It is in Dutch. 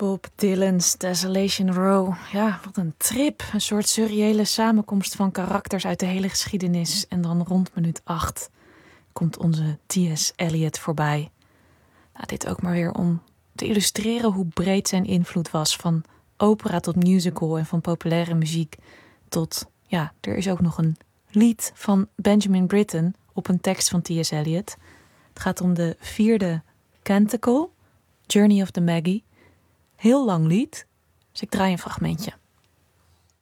Bob Dylan's Desolation Row. Ja, wat een trip. Een soort surreële samenkomst van karakters uit de hele geschiedenis. En dan rond minuut 8 komt onze T.S. Eliot voorbij. Nou, dit ook maar weer om te illustreren hoe breed zijn invloed was. Van opera tot musical en van populaire muziek tot... Ja, er is ook nog een lied van Benjamin Britten op een tekst van T.S. Eliot. Het gaat om de 4e canticle, Journey of the Magi. Heel lang lied, dus ik draai een fragmentje.